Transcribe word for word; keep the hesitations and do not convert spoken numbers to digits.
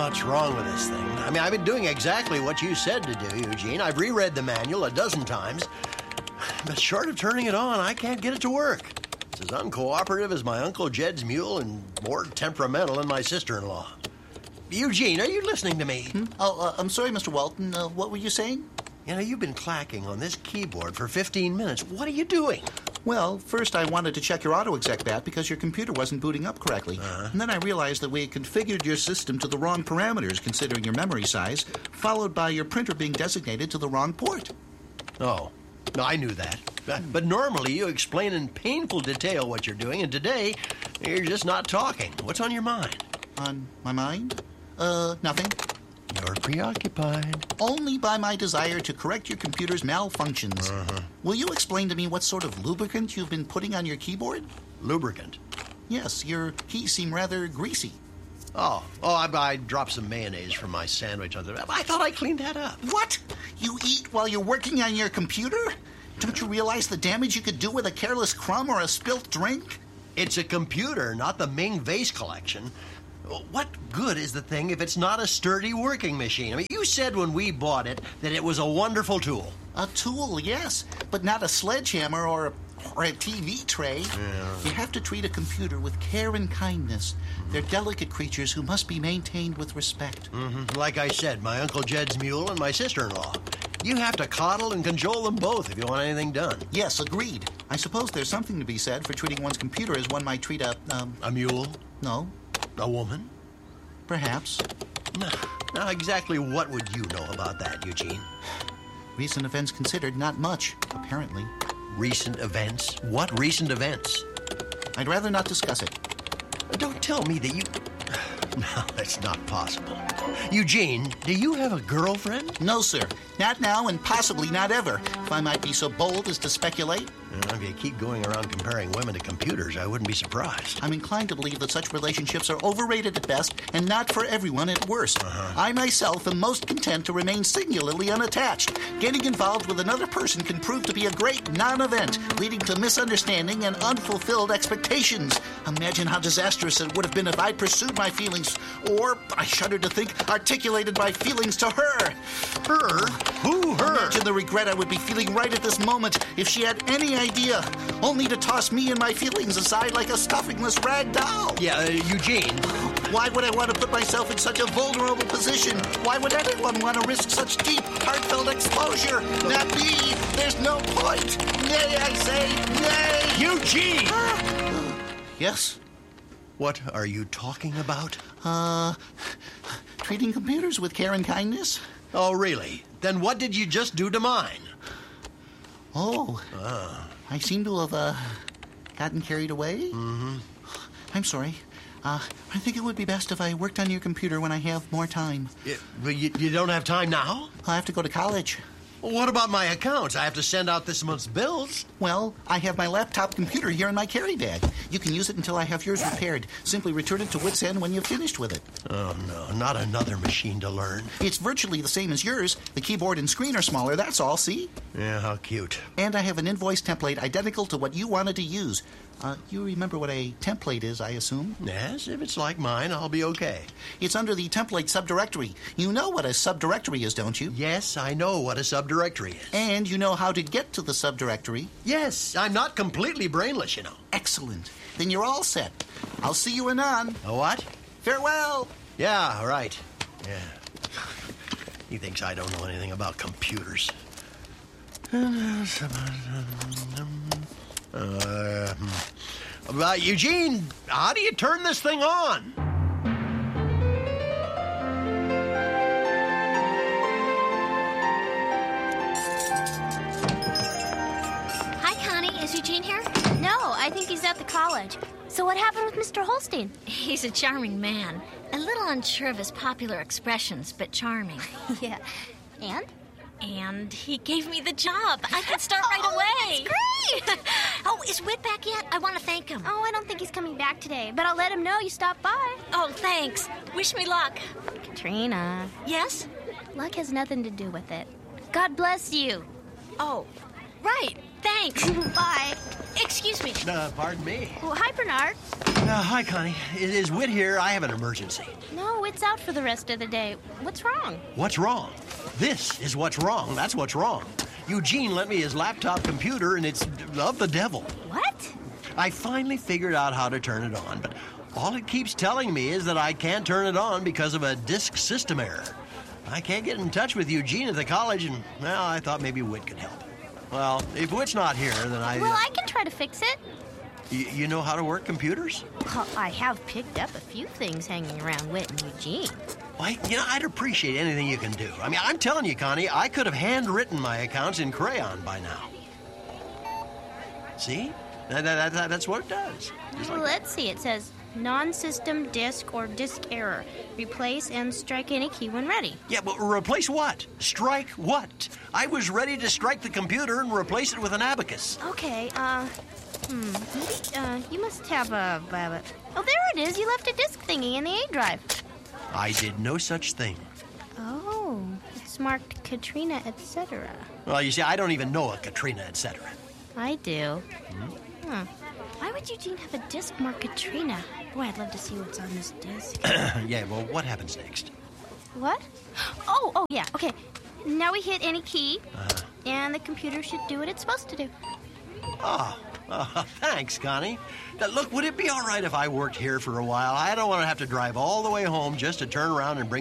what's wrong with this thing. I mean, I've been doing exactly what you said to do, Eugene. I've reread the manual a dozen times. But short of turning it on, I can't get it to work. It's as uncooperative as my Uncle Jed's mule and more temperamental than my sister-in-law. Eugene, are you listening to me? Hmm? Oh, uh, I'm sorry, Mister Walton. Uh, what were you saying? You know, you've been clacking on this keyboard for fifteen minutes. What are you doing? Well, first I wanted to check your auto-exec bat because your computer wasn't booting up correctly. Uh-huh. And then I realized that we had configured your system to the wrong parameters, considering your memory size, followed by your printer being designated to the wrong port. Oh, no, I knew that. But normally you explain in painful detail what you're doing, and today you're just not talking. What's on your mind? On my mind? Uh, nothing. You're preoccupied. Only by my desire to correct your computer's malfunctions. Uh-huh. Will you explain to me what sort of lubricant you've been putting on your keyboard? Lubricant? Yes, your keys seem rather greasy. Oh, oh, I, I dropped some mayonnaise from my sandwich on the... I thought I cleaned that up. What? You eat while you're working on your computer? Don't you realize the damage you could do with a careless crumb or a spilt drink? It's a computer, not the Ming vase collection. What good is the thing if it's not a sturdy working machine? I mean, you said when we bought it that it was a wonderful tool. A tool, yes, but not a sledgehammer or a, or a T V tray. Yeah. You have to treat a computer with care and kindness. They're delicate creatures who must be maintained with respect. Mm-hmm. Like I said, my Uncle Jed's mule and my sister-in-law. You have to coddle and cajole them both if you want anything done. Yes, agreed. I suppose there's something to be said for treating one's computer as one might treat a, um... A mule? No. A woman? Perhaps. Now, now, exactly what would you know about that, Eugene? Recent events considered, not much, apparently. Recent events? What recent events? I'd rather not discuss it. Don't tell me that you... No, that's not possible. Eugene, do you have a girlfriend? No, sir. Not now and possibly not ever, if I might be so bold as to speculate. Well, if you keep going around comparing women to computers, I wouldn't be surprised. I'm inclined to believe that such relationships are overrated at best and not for everyone at worst. Uh-huh. I myself am most content to remain singularly unattached. Getting involved with another person can prove to be a great non-event, leading to misunderstanding and unfulfilled expectations. Imagine how disastrous it would have been if I'd pursued my feelings, or, I shudder to think, articulated my feelings to her. Her? Who her? Imagine the regret I would be feeling right at this moment if she had any idea, only to toss me and my feelings aside like a stuffingless rag doll. Yeah, uh, Eugene. Why would I want to put myself in such a vulnerable position? Why would anyone want to risk such deep, heartfelt exposure? Not me. There's no point. Nay, I say, nay. Eugene! Yes? What are you talking about? Uh, treating computers with care and kindness? Oh, really? Then what did you just do to mine? Oh, uh. I seem to have, uh, gotten carried away. Mm-hmm. I'm sorry. Uh, I think it would be best if I worked on your computer when I have more time. It, but you, you don't have time now? I have to go to college. Well, what about my accounts? I have to send out this month's bills. Well, I have my laptop computer here in my carry bag. You can use it until I have yours repaired. Simply return it to Wits End when you've finished with it. Oh, no, not another machine to learn. It's virtually the same as yours. The keyboard and screen are smaller, that's all, see? Yeah, how cute. And I have an invoice template identical to what you wanted to use. Uh, you remember what a template is, I assume? Yes, if it's like mine, I'll be okay. It's under the template subdirectory. You know what a subdirectory is, don't you? Yes, I know what a subdirectory is. And you know how to get to the subdirectory? Yes, I'm not completely brainless, you know. Excellent. Then you're all set. I'll see you anon. A what? Farewell. Yeah, right. Yeah. He thinks I don't know anything about computers. Uh, uh, Eugene, how do you turn this thing on? Hi, Connie. Is Eugene here? No, I think he's at the college. So what happened with Mister Holstein? He's a charming man. A little unsure of his popular expressions, but charming. Yeah. And? And he gave me the job. I can start right oh, away. That's great! Oh, is Whit back yet? I want to thank him. Oh, I don't think he's coming back today, but I'll let him know you stopped by. Oh, thanks. Wish me luck. Katrina. Yes? Luck has nothing to do with it. God bless you. Oh, right. Thanks. Bye. Excuse me. Uh, pardon me. Oh, hi, Bernard. Uh, hi, Connie. Is, is Whit here? I have an emergency. No, it's out for the rest of the day. What's wrong? What's wrong? This is what's wrong. That's what's wrong. Eugene lent me his laptop computer, and it's of the devil. What? I finally figured out how to turn it on, but all it keeps telling me is that I can't turn it on because of a disk system error. I can't get in touch with Eugene at the college, and, well, I thought maybe Whit could help. Well, if Whit's not here, then I... Well, I can try to fix it. Y- you know how to work computers? Well, I have picked up a few things hanging around Whit and Eugene. Well, you know, I'd appreciate anything you can do. I mean, I'm telling you, Connie, I could have handwritten my accounts in crayon by now. See? That, that, that, that's what it does. Just like Let's see. It says non-system disk or disk error. Replace and strike any key when ready. Yeah, but replace what? Strike what? I was ready to strike the computer and replace it with an abacus. Okay, uh, hmm, maybe, uh, you must have a, uh, oh, there it is. You left a disk thingy in the A drive. I did no such thing. Oh, it's marked Katrina, et cetera. Well, you see, I don't even know a Katrina, et cetera. I do. Hmm. Why would Eugene have a disc marked Katrina? Boy, I'd love to see what's on this disc. Yeah, well, what happens next? What? Oh, oh, yeah, okay. Now we hit any key, Uh-huh. and the computer should do what it's supposed to do. Oh, oh, thanks, Connie. Now, look, would it be all right if I worked here for a while? I don't want to have to drive all the way home just to turn around and bring